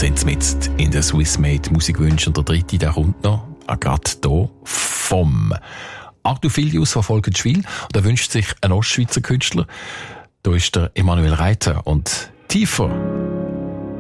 sind mit in der Swissmade Musikwünsche und der dritte, der kommt noch, gerade hier, vom Arthur Filius von Volkenschwil. Und er wünscht sich einen Ostschweizer Künstler. Da ist der Emanuel Reiter und Tiefer